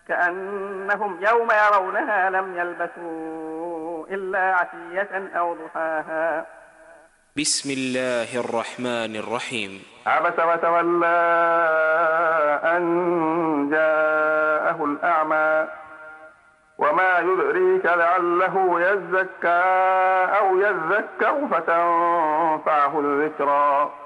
كأنهم يوم يرونها لم يلبثوا إلا عشية أو ضحاها. بسم الله الرحمن الرحيم. عبس وتولى أن جاءه الأعمى وما يدريك لعله يزكى أو يذكر فتنفعه الذكرى